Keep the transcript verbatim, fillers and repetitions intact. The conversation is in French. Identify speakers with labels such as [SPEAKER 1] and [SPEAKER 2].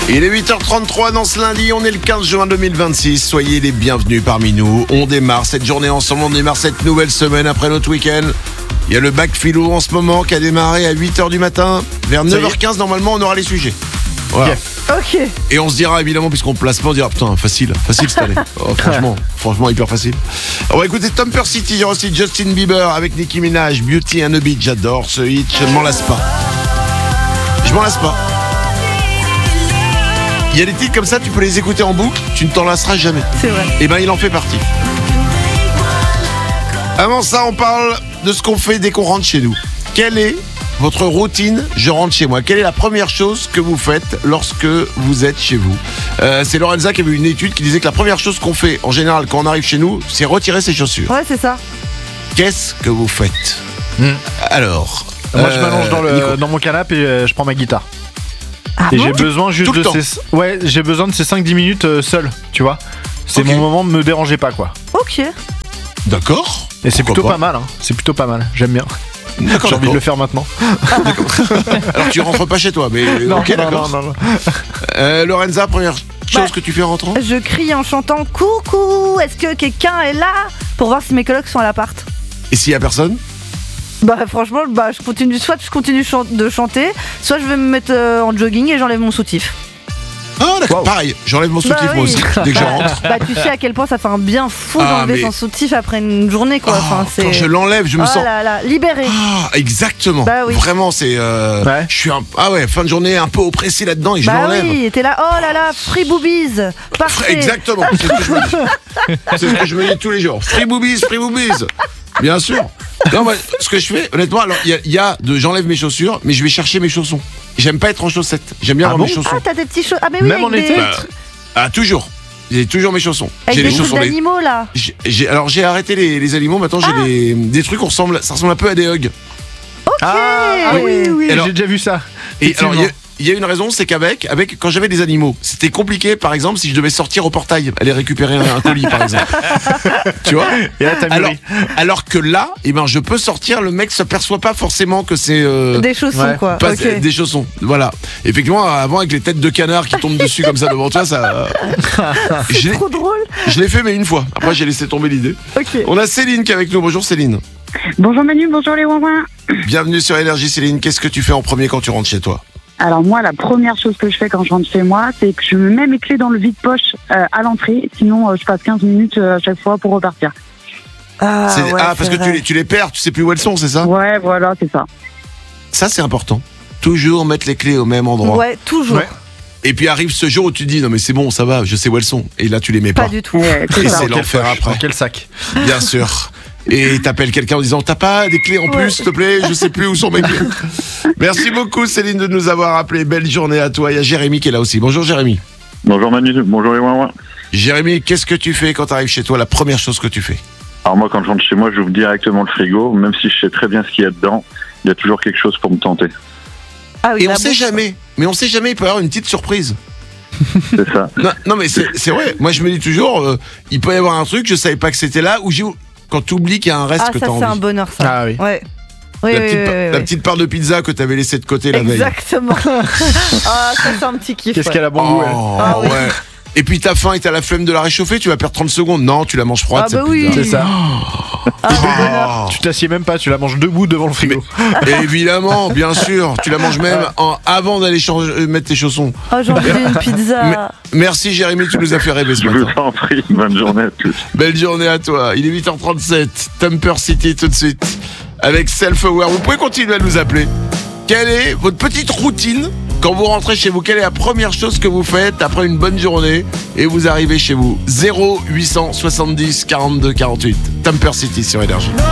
[SPEAKER 1] Il est huit heures trente-trois dans ce lundi, on est le quinze juin deux mille vingt-six. Soyez les bienvenus parmi nous. On démarre cette journée ensemble, on démarre cette nouvelle semaine après notre week-end. Il y a le bac philo en ce moment qui a démarré à huit heures du matin. Vers neuf heures quinze, normalement, on aura les sujets. Voilà.
[SPEAKER 2] Ok.
[SPEAKER 1] Et on se dira évidemment, puisqu'on place pas, on dira putain, facile, facile cette année. Oh, franchement, franchement, hyper facile. On va écouter Thumper City, il y aura aussi Justin Bieber avec Nicki Minaj, Beauty and the Beat. J'adore ce hit, je ne m'en lasse pas. Je m'en lasse pas. Il y a des titres comme ça, tu peux les écouter en boucle, tu ne t'en lasseras jamais.
[SPEAKER 2] C'est vrai.
[SPEAKER 1] Et ben il en fait partie. Avant ça, on parle de ce qu'on fait dès qu'on rentre chez nous. Quelle est votre routine, je rentre chez moi? Quelle est la première chose que vous faites lorsque vous êtes chez vous? euh, C'est Lorenza qui avait une étude qui disait que la première chose qu'on fait en général quand on arrive chez nous, c'est retirer ses chaussures.
[SPEAKER 2] Ouais, c'est ça.
[SPEAKER 1] Qu'est-ce que vous faites?
[SPEAKER 3] mmh.
[SPEAKER 1] Alors
[SPEAKER 3] Moi
[SPEAKER 1] euh,
[SPEAKER 3] je m'allonge dans, le, dans mon canapé et euh, je prends ma guitare.
[SPEAKER 2] Ah
[SPEAKER 3] Et
[SPEAKER 2] bon
[SPEAKER 3] j'ai besoin juste
[SPEAKER 1] Tout le
[SPEAKER 3] de
[SPEAKER 1] temps.
[SPEAKER 3] ces ouais, j'ai besoin de ces cinq dix minutes euh, seul, tu vois. C'est
[SPEAKER 1] Ok.
[SPEAKER 3] mon moment, me dérangez pas quoi.
[SPEAKER 2] Ok.
[SPEAKER 1] D'accord.
[SPEAKER 3] Et c'est
[SPEAKER 1] Pourquoi
[SPEAKER 3] plutôt
[SPEAKER 1] pas
[SPEAKER 3] pas mal hein. C'est plutôt pas mal, j'aime bien.
[SPEAKER 1] D'accord,
[SPEAKER 3] J'ai envie de
[SPEAKER 1] d'accord.
[SPEAKER 3] le faire maintenant.
[SPEAKER 1] Alors tu rentres pas chez toi, mais
[SPEAKER 3] Non,
[SPEAKER 1] ok,
[SPEAKER 3] non,
[SPEAKER 1] d'accord.
[SPEAKER 3] non, non, non.
[SPEAKER 1] Euh, Lorenza, première chose
[SPEAKER 2] Bah,
[SPEAKER 1] que tu fais en rentrant?
[SPEAKER 2] Je crie en chantant coucou, est-ce que quelqu'un est là? Pour voir si mes colocs sont à l'appart.
[SPEAKER 1] Et s'il y a personne?
[SPEAKER 2] Bah franchement, bah je continue, soit je continue chan- de chanter, soit je vais me mettre euh, en jogging et j'enlève mon soutif.
[SPEAKER 1] Ah d'accord,
[SPEAKER 3] Wow.
[SPEAKER 1] pareil, j'enlève mon soutif
[SPEAKER 2] Bah
[SPEAKER 1] moi
[SPEAKER 2] oui.
[SPEAKER 1] aussi, dès que je
[SPEAKER 2] Bah,
[SPEAKER 1] rentre.
[SPEAKER 2] bah tu sais à quel point ça fait un bien fou
[SPEAKER 1] Ah,
[SPEAKER 2] d'enlever
[SPEAKER 1] mais-
[SPEAKER 2] son soutif après une journée quoi.
[SPEAKER 1] Oh,
[SPEAKER 2] Enfin, c'est...
[SPEAKER 1] quand je l'enlève, je me
[SPEAKER 2] Oh
[SPEAKER 1] sens...
[SPEAKER 2] là là, libéré.
[SPEAKER 1] Ah, exactement.
[SPEAKER 2] Bah oui.
[SPEAKER 1] Vraiment, c'est... Euh,
[SPEAKER 3] Ouais.
[SPEAKER 1] Je suis un... Ah ouais, fin de journée un peu oppressé là-dedans et je
[SPEAKER 2] Bah
[SPEAKER 1] l'enlève.
[SPEAKER 2] oui, t'es là, oh là là, free boobies, parfait.
[SPEAKER 1] Exactement, c'est ce que je me dis. C'est ce que je me dis tous les jours. Free boobies, free boobies. Bien sûr. Non, moi, ce que je fais, honnêtement, alors il y, a- il y a de j'enlève mes chaussures, mais je vais chercher mes chaussons. J'aime pas être en chaussettes. J'aime bien
[SPEAKER 3] Ah
[SPEAKER 1] avoir mes
[SPEAKER 3] bon
[SPEAKER 1] chaussons.
[SPEAKER 2] Ah, t'as des petits choses. Ah, mais oui,
[SPEAKER 3] Même
[SPEAKER 2] avec
[SPEAKER 3] en
[SPEAKER 2] des,
[SPEAKER 3] été
[SPEAKER 1] Bah, ah, toujours. J'ai toujours mes chaussons.
[SPEAKER 2] avec
[SPEAKER 1] J'ai
[SPEAKER 2] des
[SPEAKER 1] les
[SPEAKER 2] trucs
[SPEAKER 1] chaussons. des-
[SPEAKER 2] d'animaux là.
[SPEAKER 1] j'ai- j'ai- alors j'ai arrêté les, les animaux. Maintenant j'ai
[SPEAKER 2] Ah.
[SPEAKER 1] des, des trucs qui ressemblent. Ça ressemble un peu à des hugs.
[SPEAKER 3] Ah, ah oui, oui,
[SPEAKER 1] Alors-
[SPEAKER 3] j'ai déjà vu ça.
[SPEAKER 1] Et alors il y a-
[SPEAKER 3] Effectivement.
[SPEAKER 1] il y, a une raison, c'est qu'avec, avec quand j'avais des animaux, c'était compliqué. Par exemple, si je devais sortir au portail, aller récupérer un, un colis, par exemple. Tu vois?
[SPEAKER 3] Et là t'as
[SPEAKER 1] Alors,
[SPEAKER 3] mûri.
[SPEAKER 1] alors que là, eh ben, je peux sortir. Le mec s'aperçoit pas forcément que c'est euh,
[SPEAKER 2] Des chaussons
[SPEAKER 3] ouais.
[SPEAKER 2] quoi.
[SPEAKER 1] pas
[SPEAKER 2] Ok.
[SPEAKER 1] des chaussons. Voilà. Effectivement, avant avec les têtes de canard qui tombent dessus comme ça devant toi, ça. je l'ai-
[SPEAKER 2] Trop drôle.
[SPEAKER 1] je l'ai fait mais une fois. Après j'ai laissé tomber l'idée.
[SPEAKER 2] Ok.
[SPEAKER 1] On a Céline qui est avec nous. Bonjour Céline.
[SPEAKER 4] Bonjour Manu, bonjour les ouin.
[SPEAKER 1] Bienvenue sur Énergie Céline. Qu'est-ce que tu fais en premier quand tu rentres chez toi?
[SPEAKER 4] Alors moi, la première chose que je fais quand je rentre chez moi, c'est que je me mets mes clés dans le vide-poche euh, à l'entrée. Sinon, euh, je passe quinze minutes euh, à chaque fois pour repartir.
[SPEAKER 2] Ah,
[SPEAKER 1] C'est-
[SPEAKER 2] ouais,
[SPEAKER 1] ah, parce
[SPEAKER 2] c'est
[SPEAKER 1] que tu
[SPEAKER 2] vrai.
[SPEAKER 1] les, tu les perds, tu sais plus où elles sont, c'est ça?
[SPEAKER 4] Ouais, voilà, c'est ça.
[SPEAKER 1] Ça c'est important. Toujours mettre les clés au même endroit.
[SPEAKER 2] Ouais, toujours.
[SPEAKER 3] Ouais.
[SPEAKER 1] Et puis arrive ce jour où tu te dis non mais c'est bon, ça va, je sais où elles sont. Et là tu les mets pas.
[SPEAKER 2] Pas du tout.
[SPEAKER 4] Ouais, c'est
[SPEAKER 1] Et
[SPEAKER 4] ça.
[SPEAKER 1] c'est
[SPEAKER 3] Dans quelle
[SPEAKER 1] l'enfer
[SPEAKER 3] poche,
[SPEAKER 1] après.
[SPEAKER 3] dans quel sac?
[SPEAKER 1] Bien sûr. Et t'appelles quelqu'un en disant t'as pas des clés en plus
[SPEAKER 2] Ouais.
[SPEAKER 1] s'il te plaît, je sais plus où sont mes clés. Merci beaucoup Céline de nous avoir appelé. Belle journée à toi. Il y a Jérémy qui est là aussi. Bonjour Jérémy.
[SPEAKER 5] Bonjour Manu, bonjour les ouin.
[SPEAKER 1] Jérémy, qu'est-ce que tu fais quand tu arrives chez toi? La première chose que tu fais?
[SPEAKER 5] Alors moi quand je rentre chez moi, j'ouvre directement le frigo, même si je sais très bien ce qu'il y a dedans, il y a toujours quelque chose pour me tenter.
[SPEAKER 2] Ah oui,
[SPEAKER 1] Et on
[SPEAKER 2] la
[SPEAKER 1] sait
[SPEAKER 2] bouffe.
[SPEAKER 1] jamais. Mais on sait jamais, il peut y avoir une petite surprise.
[SPEAKER 5] C'est ça.
[SPEAKER 1] Non, non, mais c'est c'est vrai. Moi je me dis toujours, euh, il peut y avoir un truc, je savais pas que c'était là, ou j'ai quand tu oublies qu'il y a un reste
[SPEAKER 2] Ah,
[SPEAKER 1] que
[SPEAKER 2] ça
[SPEAKER 1] t'as
[SPEAKER 2] c'est un
[SPEAKER 1] envie.
[SPEAKER 2] bonheur ça.
[SPEAKER 3] Ah oui.
[SPEAKER 2] Ouais. Oui,
[SPEAKER 1] La,
[SPEAKER 2] oui,
[SPEAKER 1] petite,
[SPEAKER 2] oui,
[SPEAKER 1] pa-
[SPEAKER 2] oui,
[SPEAKER 1] la
[SPEAKER 2] oui.
[SPEAKER 1] petite part de pizza que t'avais laissé de côté la veille.
[SPEAKER 2] Exactement. Ah, ça c'est un petit kiff.
[SPEAKER 3] Qu'est-ce
[SPEAKER 2] ouais.
[SPEAKER 3] qu'elle a bon goût elle.
[SPEAKER 1] Oh,
[SPEAKER 2] Ah oui.
[SPEAKER 1] ouais. Et puis t'as faim et t'as la flemme de la réchauffer, tu vas perdre trente secondes. Non, tu la manges froide,
[SPEAKER 2] Ah
[SPEAKER 1] cette
[SPEAKER 2] bah oui.
[SPEAKER 1] pizza.
[SPEAKER 3] C'est ça.
[SPEAKER 2] Ah, le bonheur.
[SPEAKER 1] Oh.
[SPEAKER 3] Tu t'assieds même pas, tu la manges debout devant le frigo.
[SPEAKER 1] Évidemment, bien sûr. Tu la manges même en- avant d'aller changer- euh, mettre tes chaussons.
[SPEAKER 2] Oh, j'ai envie d'une pizza.
[SPEAKER 1] Merci Jérémy, tu nous as fait rêver ce
[SPEAKER 5] Je vous
[SPEAKER 1] matin.
[SPEAKER 5] en prie, bonne journée à tous.
[SPEAKER 1] Belle journée à toi. Il est huit heures trente-sept. Thumper City tout de suite. Avec Self-Aware. Vous pouvez continuer à nous appeler. Quelle est votre petite routine quand vous rentrez chez vous? Quelle est la première chose que vous faites après une bonne journée et vous arrivez chez vous? Zéro huit cent soixante-dix quarante-deux quarante-huit. Thumper City sur Énergie.